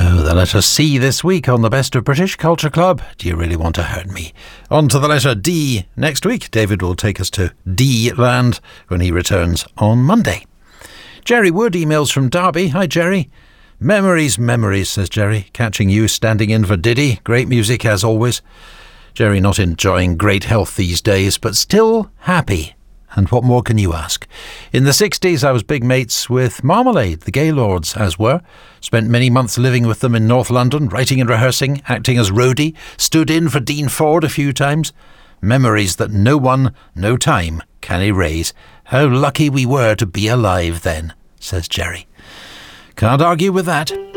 So the letter C this week on the Best of British Culture Club. Do you really want to hurt me? On to the letter D next week. David will take us to D land when he returns on Monday. Jerry Wood emails from Derby. Hi, Jerry. Memories, says Jerry. Catching you standing in for Diddy. Great music as always. Jerry not enjoying great health these days, but still happy. And what more can you ask? In the 60s, I was big mates with Marmalade, the Gaylords, as were. Spent many months living with them in North London, writing and rehearsing, acting as roadie, stood in for Dean Ford a few times. Memories that no one, no time can erase. How lucky we were to be alive then, says Jerry. Can't argue with that.